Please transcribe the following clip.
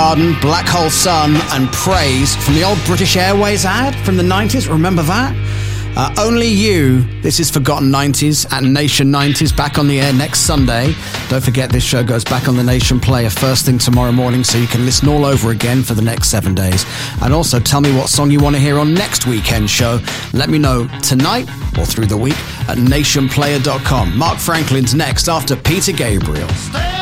Garden, Black Hole Sun, and Praise from the old British Airways ad from the 90s. Remember that? Only You. This is Forgotten 90s at Nation 90s, back on the air next Sunday. Don't forget, this show goes back on the Nation Player first thing tomorrow morning, so you can listen all over again for the next 7 days. And also tell me what song you want to hear on next weekend's show. Let me know tonight or through the week at nationplayer.com. Mark Franklin's next after Peter Gabriel.